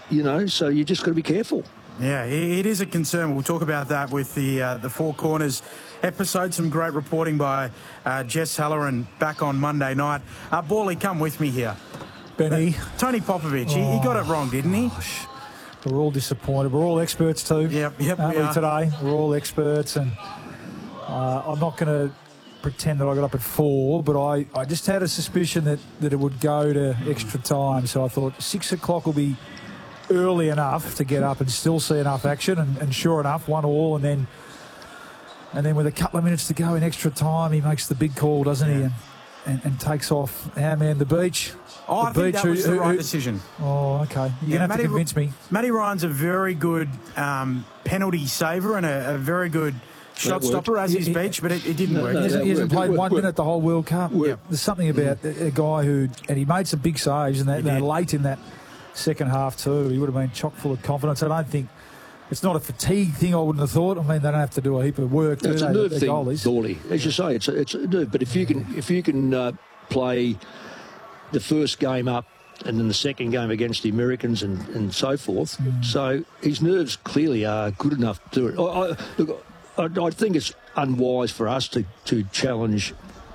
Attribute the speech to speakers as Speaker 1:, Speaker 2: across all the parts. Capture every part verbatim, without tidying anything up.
Speaker 1: you know, so you just got to be careful.
Speaker 2: Yeah, it is a concern. We'll talk about that with the uh, the Four Corners episode. Some great reporting by uh, Jess Halloran back on Monday night. Uh, Bawley, come with me here.
Speaker 3: Benny.
Speaker 2: Uh, Tony Popovich, oh, he, he got it wrong, didn't he?
Speaker 3: Gosh. We're all disappointed. We're all experts too.
Speaker 2: Yep, yep,
Speaker 3: aren't
Speaker 2: we
Speaker 3: we
Speaker 2: are.
Speaker 3: Today? We're all experts, and uh, I'm not going to pretend that I got up at four, but I, I just had a suspicion that, that it would go to extra time. So I thought six o'clock will be early enough to get up and still see enough action, and, and sure enough, one all, and then and then with a couple of minutes to go in extra time, he makes the big call, doesn't
Speaker 2: yeah.
Speaker 3: he, and, and, and takes off our man, the beach.
Speaker 2: Oh,
Speaker 3: the
Speaker 2: I think
Speaker 3: beach,
Speaker 2: that was
Speaker 3: who,
Speaker 2: the right
Speaker 3: who,
Speaker 2: decision.
Speaker 3: Oh, okay. You're
Speaker 2: yeah,
Speaker 3: going to have to convince me.
Speaker 2: Matty Ryan's a very good um, penalty saver and a, a very good shot stopper, as is Beach, but it, it didn't
Speaker 1: no,
Speaker 2: work.
Speaker 1: No,
Speaker 3: he hasn't, he hasn't played
Speaker 1: worked,
Speaker 3: one
Speaker 1: worked.
Speaker 3: minute the whole World Cup.
Speaker 1: Worked.
Speaker 3: There's something about a guy who, and he made some big saves, and that, that late in that second half too, he would have been chock full of confidence. I don't think it's not a fatigue thing. I wouldn't have thought. I mean, they don't have to do a heap of work.
Speaker 1: No, it's
Speaker 3: do
Speaker 1: a
Speaker 3: they,
Speaker 1: nerve
Speaker 3: the
Speaker 1: thing,
Speaker 3: goalies?
Speaker 1: Bawley. As you say, it's a, it's a nerve. But if you can, if you can uh, play the first game up and then the second game against the Americans and, and so forth, mm. so his nerves clearly are good enough to do it. I, I, look, I, I think it's unwise for us to to challenge.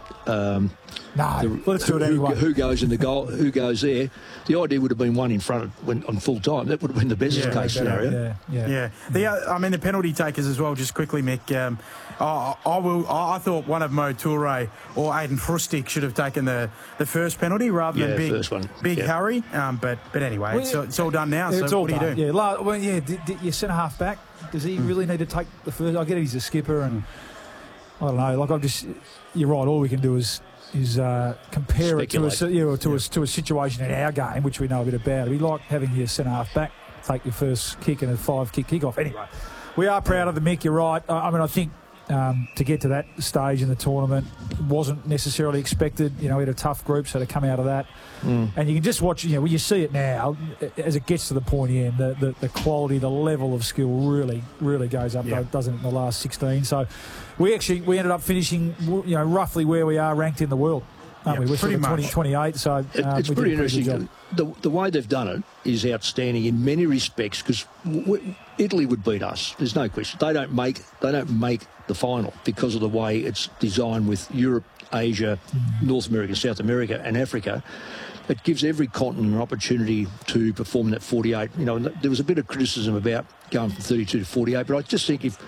Speaker 1: Um,
Speaker 3: no,
Speaker 1: the,
Speaker 3: let's do it anyway.
Speaker 1: Who, who goes in the goal? Who goes there? The idea would have been one in front of, when, on full time. That would have been the best
Speaker 2: yeah,
Speaker 1: case scenario.
Speaker 3: Yeah, yeah.
Speaker 2: yeah. The, uh, I mean, the penalty takers as well. Just quickly, Mick. Um, I, I will. I thought one of Mo Toure or Aiden Frustic should have taken the, the first penalty rather
Speaker 1: yeah,
Speaker 2: than big
Speaker 1: first one.
Speaker 2: big
Speaker 1: yeah.
Speaker 2: Harry. Um, but but anyway,
Speaker 3: well,
Speaker 2: it's, it's all done now.
Speaker 3: Yeah,
Speaker 2: So
Speaker 3: all
Speaker 2: what do
Speaker 3: done.
Speaker 2: you do?
Speaker 3: Yeah, la- well, yeah. Did, did your centre half back, does he mm. really need to take the first? I get it, he's a skipper, and mm. I don't know. Like I'm just. You're right. All we can do is. is uh, compare
Speaker 1: Speculate.
Speaker 3: it to a, you know, to,
Speaker 1: yeah.
Speaker 3: a, to a situation in our game, which we know a bit about. It'd be like having your centre-half back take your first kick and a five-kick kick-off. Anyway, we are proud of the Mick, you're right. I, I mean, I think um, to get to that stage in the tournament wasn't necessarily expected. You know, we had a tough group, so to come out of that. Mm. And you can just watch, you know, when you see it now, as it gets to the pointy end, the, the, the quality, the level of skill really, really goes up, yeah. doesn't it, in the last sixteen. So we actually, we ended up finishing, you know, roughly where we are ranked in the world, aren't
Speaker 2: yeah,
Speaker 3: we? We're sort of twenty, twenty-eight, so um,
Speaker 1: it, it's
Speaker 3: we
Speaker 1: pretty
Speaker 3: did a pretty
Speaker 1: interesting. The, the way they've done it is outstanding in many respects, because w- Italy would beat us. There's no question. They don't make they don't make the final because of the way it's designed with Europe, Asia, mm. North America, South America, and Africa. It gives every continent an opportunity to perform that forty-eight. You know, there was a bit of criticism about going from thirty-two to forty-eight, but I just think if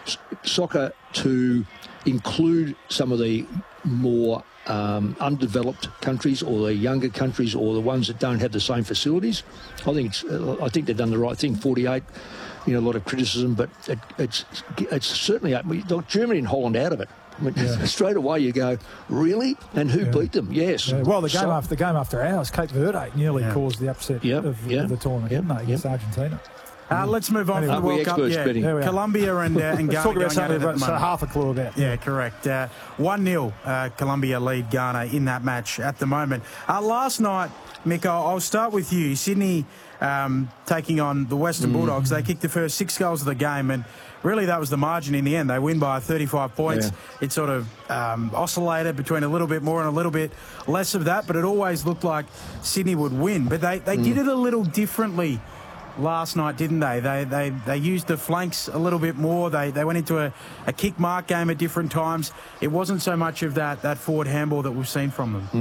Speaker 1: soccer to include some of the more um, undeveloped countries or the younger countries or the ones that don't have the same facilities, I think it's, uh, I think they've done the right thing. forty-eight, you know, a lot of criticism, but it, it's it's certainly like Germany and Holland out of it. I mean, yeah. Straight away you go, really? And who yeah. beat them? Yes.
Speaker 3: Yeah. Well, the game
Speaker 1: so,
Speaker 3: after the game after ours, Cape Verde nearly yeah. caused the upset
Speaker 1: yep.
Speaker 3: of,
Speaker 1: yep.
Speaker 3: of the tournament,
Speaker 1: yep.
Speaker 3: didn't they, against yep. Argentina?
Speaker 2: Uh, let's move on
Speaker 1: anyway,
Speaker 2: from the World Cup.
Speaker 1: Yeah,
Speaker 2: yeah. Colombia and, uh, and Ghana.
Speaker 3: Let's talk about something
Speaker 2: about
Speaker 3: so half a clue about.
Speaker 2: Yeah, correct. Uh, one nil, uh, Colombia lead Ghana in that match at the moment. Uh, last night, Mick, I'll, I'll start with you. Sydney um, taking on the Western mm. Bulldogs. They kicked the first six goals of the game, and really that was the margin in the end. They win by thirty-five points. Yeah. It sort of um, oscillated between a little bit more and a little bit less of that, but it always looked like Sydney would win. But they, they mm. did it a little differently last night, didn't they? They they they used the flanks a little bit more. They they went into a, a kick mark game at different times. It wasn't so much of that, that forward handball that we've seen from them.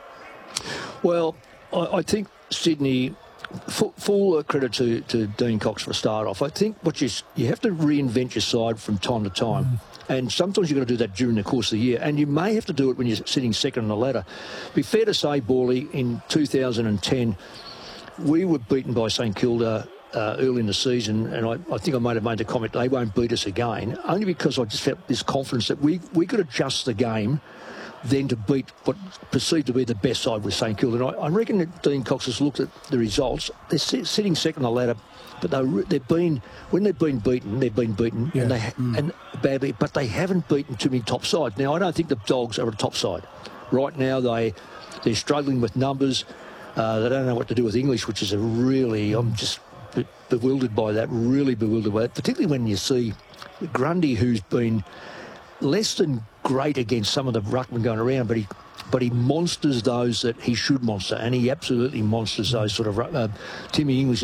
Speaker 1: Mm. Well, I, I think Sydney, full, full credit to, to Dean Cox for a start off. I think what you you have to reinvent your side from time to time. Mm. And sometimes you've got to do that during the course of the year. And you may have to do it when you're sitting second on the ladder. Be fair to say, Bawley, in two thousand ten, we were beaten by St Kilda uh, early in the season, and I, I think I might have made the comment, they won't beat us again, only because I just felt this confidence that we, we could adjust the game then to beat what perceived to be the best side with St Kilda. And I, I reckon that Dean Cox has looked at the results. They're sit, sitting second on the ladder, but they, they've been, when they've been beaten, they've been beaten yeah. and, they, mm. and badly, but they haven't beaten too many top sides. Now, I don't think the Dogs are a top side. Right now, they, they're struggling with numbers. Uh, they don't know what to do with English, which is a really, I'm just be- bewildered by that, really bewildered by that, particularly when you see Grundy, who's been less than great against some of the ruckmen going around, but he but he monsters those that he should monster, and he absolutely monsters those sort of, uh, Timmy English